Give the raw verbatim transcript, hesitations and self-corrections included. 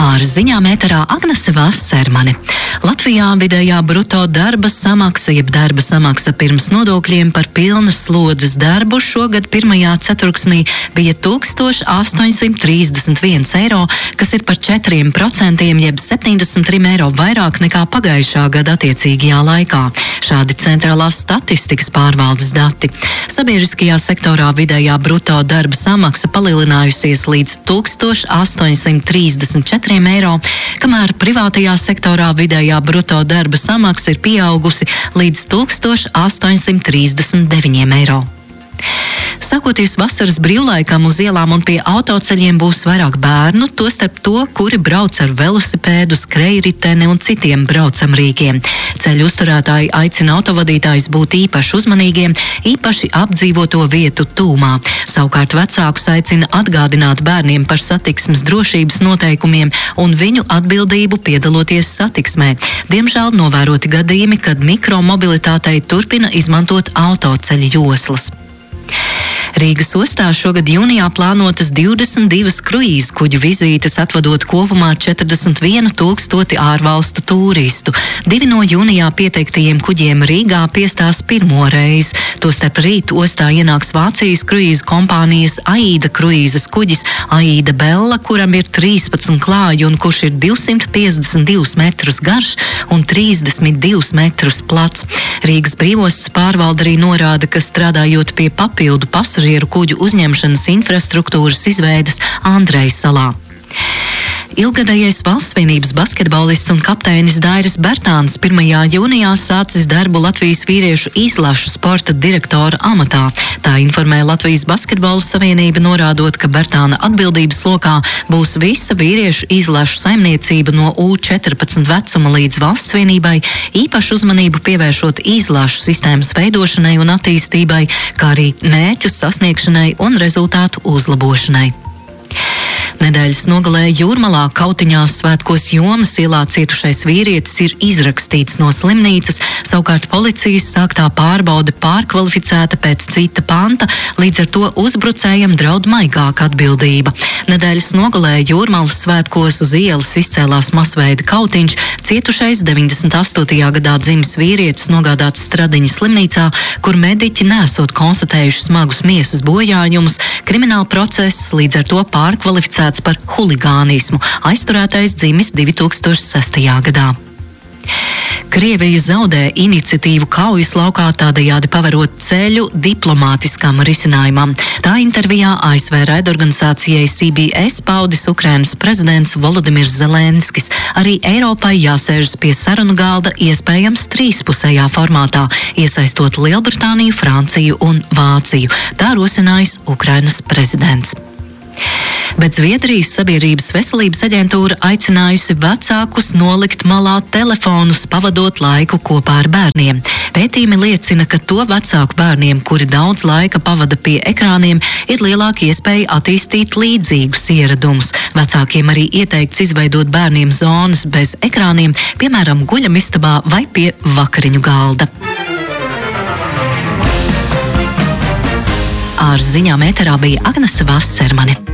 Ar ziņām ēterā Agnese Vassermane. Latvijā vidējā bruto darba samaksa, jeb darba samaksa pirms nodokļiem par pilnas slodzes darbu šogad pirmajā ceturksnī bija tūkstoš astoņsimt trīsdesmit viens eiro, kas ir par četriem procentiem, jeb septiņdesmit trim eiro vairāk nekā pagājušā gada attiecīgajā laikā. Šādi centrālās statistikas pārvaldes dati. Sabiedriskajā sektorā vidējā bruto darba samaksa palielinājusies līdz tūkstoš astoņsimt trīsdesmit četriem eiro, kamēr privātajā sektorā vidējā bruto darba samaksa ir pieaugusi līdz tūkstoš astoņsimt trīsdesmit deviņiem eiro. Sākoties vasaras brīvlaikam uz ielām un pie autoceļiem būs vairāk bērnu, tostarp to, kuri brauc ar velosipēdu, skrejriteni un citiem braucamrīkiem. Ceļu uzturētāji aicina autovadītājus būt īpaši uzmanīgiem, īpaši apdzīvoto vietu tūmā. Savukārt vecākus aicina atgādināt bērniem par satiksmes drošības noteikumiem un viņu atbildību piedaloties satiksmē. Diemžēl novēroti gadījumi, kad mikromobilitātei turpina izmantot autoceļu joslas. Rīgas ostā šogad jūnijā plānotas divdesmit divas kruīzu kuģu vizītes, atvedot kopumā četrdesmit vienu tūkstoti ārvalstu tūristu. Divi no jūnijā pieteiktajiem kuģiem Rīgā piestās pirmo reizi. Tostarp rīt ostā ienāks Vācijas kruīzu kompānijas Aida kruīzes kuģis Aida Bella, kuram ir trīspadsmit klāji un kurš ir divsimt piecdesmit divus metrus garš un trīsdesmit divus metrus plats. Rīgas brīvostas pārvalde arī norāda, ka strādājot pie papildu pasažieru kuģu uzņemšanas infrastruktūras izveidas Andrejas salā. Ilgadējais Valsts vienības basketbolists un kapteinis Dairis Bērtāns pirmajā jūnijā sācis darbu Latvijas vīriešu izlašu sporta direktora amatā. Tā informē Latvijas basketbola savienība, norādot, ka Bērtāna atbildības lokā būs visa vīriešu izlašu saimniecība no U četrpadsmit vecuma līdz Valsts vienībai, īpašu uzmanību pievēršot izlašu sistēmas veidošanai un attīstībai, kā arī mērķu sasniegšanai un rezultātu uzlabošanai. Nedēļas nogalē Jūrmalā Kautiņās svētkos Jomas ielā cietušais vīrietis ir izrakstīts no slimnīcas, savukārt policijas sāktā pārbaude pārkvalificēta pēc cita panta, līdz ar to uzbrucējam draud maigāka atbildība. Nedēļas nogalē Jūrmalas svētkos uz ielas izcēlās masveida kautiņš, cietušais deviņdesmit astotajā gadā dzimis vīrietis nogādāts Stradiņa slimnīcā, kur mediķi nesot konstatējuši smagus miesas bojājumus, krimināla process līdz ar to pārkvalificēts par huligānismu. Aizturētais dzimis divi tūkstoši sestajā gadā. Krievija zaudē iniciatīvu kaujas laukā, tādējādi paverot ceļu diplomātiskam risinājumam. Tā intervijā A S V raidorganizācijai C B S paudis Ukrainas prezidents Volodimirs Zelenskis. Arī Eiropai jāsēžas pie sarunu galda iespējams trīspusējā formātā, iesaistot Lielbritāniju, Franciju un Vāciju. Tā rosinājis Ukrainas prezidents. Bet Zviedrijas sabiedrības veselības aģentūra aicinājusi vecākus nolikt malā telefonus, pavadot laiku kopā ar bērniem. Pētījumi liecina, ka to vecāku bērniem, kuri daudz laika pavada pie ekrāniem, ir lielāka iespēja attīstīt līdzīgus ieradumus. Vecākiem arī ieteikts izveidot bērniem zonas bez ekrāniem, piemēram, guļamistabā vai pie vakariņu galda. Ar ziņām ēterā bija Agnese Vassermane.